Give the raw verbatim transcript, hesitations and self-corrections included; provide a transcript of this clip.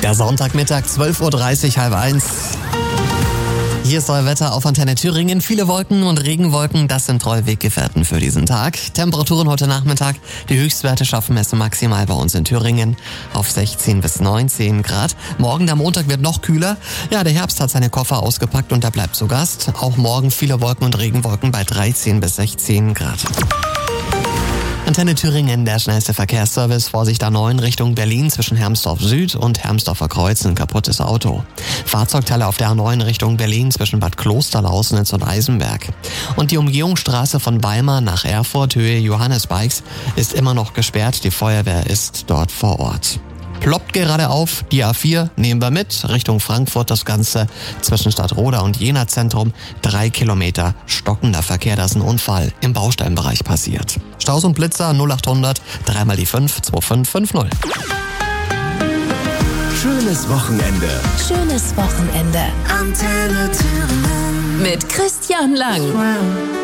Ja, Sonntagmittag, zwölf Uhr dreißig, halb eins. Hier ist euer Wetter auf Antenne Thüringen. Viele Wolken und Regenwolken, das sind treue Weggefährten für diesen Tag. Temperaturen heute Nachmittag, die Höchstwerte schaffen es maximal bei uns in Thüringen auf sechzehn bis neunzehn Grad. Morgen, der Montag, wird noch kühler. Ja, der Herbst hat seine Koffer ausgepackt und er bleibt zu Gast. Auch morgen viele Wolken und Regenwolken bei dreizehn bis sechzehn Grad. Antenne Thüringen, der schnellste Verkehrsservice. Vorsicht A neun Richtung Berlin zwischen Hermsdorf Süd und Hermsdorfer Kreuz, ein kaputtes Auto. Fahrzeugteile auf der A neun Richtung Berlin zwischen Bad Klosterlausnitz und Eisenberg. Und die Umgehungsstraße von Weimar nach Erfurt, Höhe Johannesbeiks, ist immer noch gesperrt. Die Feuerwehr ist dort vor Ort. Ploppt gerade auf, die A vier nehmen wir mit, Richtung Frankfurt das Ganze zwischen Stadtroda und Jena Zentrum. Drei Kilometer stockender Verkehr, da ist ein Unfall im Bausteinbereich passiert. Staus und Blitzer null acht hundert, dreimal die fünf, zwei fünf fünf null. Schönes Wochenende. Schönes Wochenende. Antenne Thüringen. Mit Christian Lang.